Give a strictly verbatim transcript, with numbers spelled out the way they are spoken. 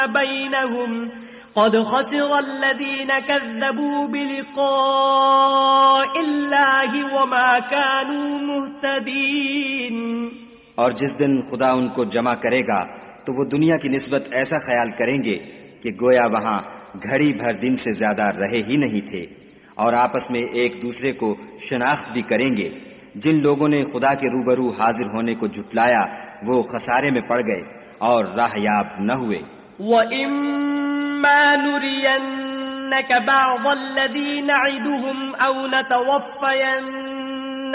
बैनहुम क़द ख़सिरल्लज़ीन कज़्ज़बू बिलिक़ाइल्लाहि वमा कानू मुह्तदीन। और जिस दिन खुदा उनको जमा करेगा तो वो दुनिया की निस्बत ऐसा ख्याल करेंगे कि गोया वहां घड़ी भर दिन से ज्यादा रहे ही नहीं थे, और आपस में एक दूसरे को शनाख्त भी करेंगे। जिन लोगों ने खुदा के रूबरू हाजिर होने को झुटलाया वो खसारे में पड़ गए और राहयाब न हुए। वइम्मा नुरियन्नक बअज़ अल्लज़ी नइदुहुम औ नतवफ़्फ़यन्नक